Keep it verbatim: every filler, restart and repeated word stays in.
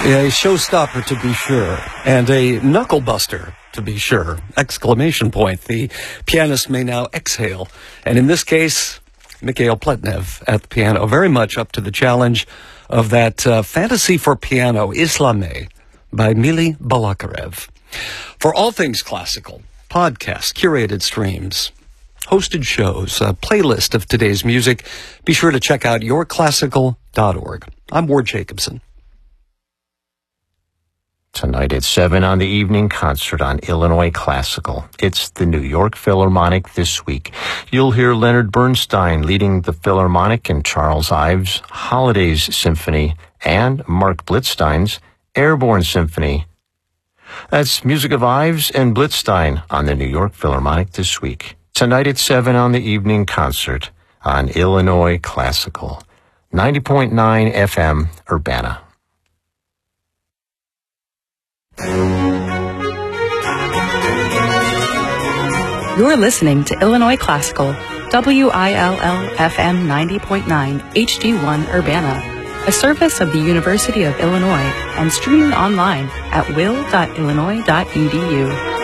A showstopper, to be sure, and a knucklebuster, to be sure. Exclamation point. The pianist may now exhale. And in this case, Mikhail Pletnev at the piano, very much up to the challenge of that uh, fantasy for piano, Islame, by Mili Balakarev. For all things classical, podcasts, curated streams, hosted shows, a playlist of today's music, be sure to check out your classical dot org. I'm Ward Jacobson. Tonight at seven on the evening concert on Illinois Classical. It's the New York Philharmonic this week. You'll hear Leonard Bernstein leading the Philharmonic and Charles Ives' Holidays Symphony and Mark Blitzstein's Airborne Symphony. That's music of Ives and Blitzstein on the New York Philharmonic this week. Tonight at seven on the evening concert on Illinois Classical. ninety point nine F M, Urbana. You're listening to Illinois Classical, W I L L F M ninety point nine H D one Urbana, a service of the University of Illinois and streaming online at will dot illinois dot e d u.